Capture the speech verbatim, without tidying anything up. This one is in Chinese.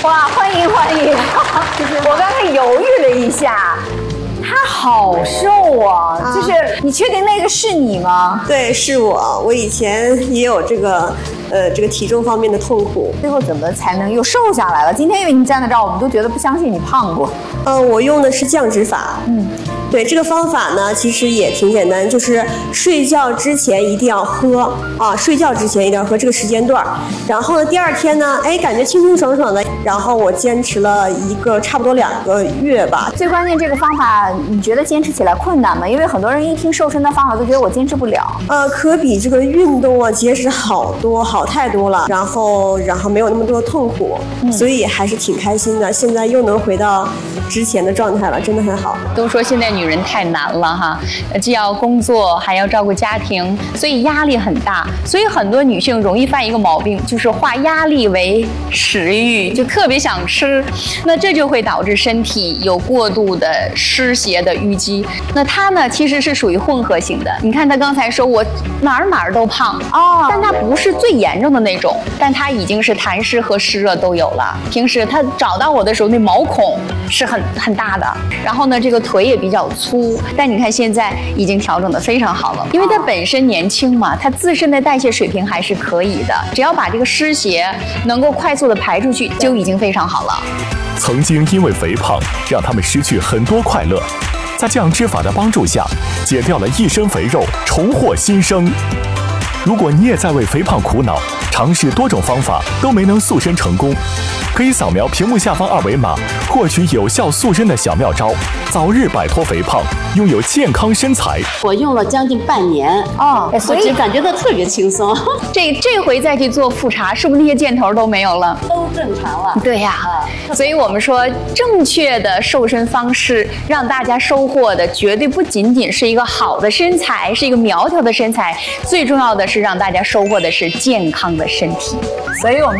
哇，欢迎欢迎！我刚才犹豫了一下，他好瘦啊！啊就是你确定那个是你吗？ 对，是我。我以前也有这个，呃，这个体重方面的痛苦。 最后怎么才能又瘦下来了？今天因为你站在这儿，我们都觉得不相信你胖过。 呃，我用的是降脂法。嗯。对，这个方法呢，其实也挺简单，就是睡觉之前一定要喝啊，睡觉之前一定要喝这个时间段。然后呢，第二天呢，哎，感觉清清爽爽的。然后我坚持了一个差不多两个月吧。 最关键这个方法，你觉得坚持起来困难吗？因为很多人一听瘦身的方法都觉得我坚持不了。 呃，可比这个运动啊节食好多，好太多了。然后，然后没有那么多痛苦，嗯、所以还是挺开心的。现在又能回到之前的状态了，真的很好。 都说现在女人太难了哈，既要工作还要照顾家庭，所以压力很大。所以很多女性容易犯一个毛病，就是化压力为食欲，就特别想吃，那这就会导致身体有过度的湿邪的淤积。那她呢，其实是属于混合型的。你看她刚才说我哪儿哪儿都胖哦，但她不是最严重的那种，但她已经是痰湿和湿热都有了。平时她找到我的时候，那毛孔是很很大的，然后呢，这个腿也比较粗，但你看现在已经调整得非常好了，因为她本身年轻嘛，她自身的代谢水平还是可以的，只要把这个湿邪能够快速的排出去，就已经非常好了。 曾经因为肥胖让他们失去很多快乐，在降脂法的帮助下，减掉了一身肥肉，重获新生。如果你也在为肥胖苦恼，尝试多种方法都没能塑身成功，可以扫描屏幕下方二维码，获取有效塑身的小妙招，早日摆脱肥胖，拥有健康身材。 我用了将近半年哦，所以感觉到特别轻松。 这这回再去做复查，是不是那些箭头都没有了？ 都正常了。 对呀、啊，所以我们说正确的瘦身方式，让大家收获的绝对不仅仅是一个好的身材，是一个苗条的身材，最重要的是让大家收获的是健康的身体。 所以我们。